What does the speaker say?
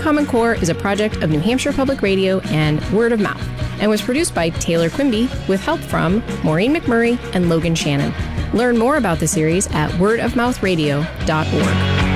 Common Core is a project of New Hampshire Public Radio and Word of Mouth, and was produced by Taylor Quimby with help from Maureen McMurray and Logan Shannon. Learn more about the series at wordofmouthradio.org.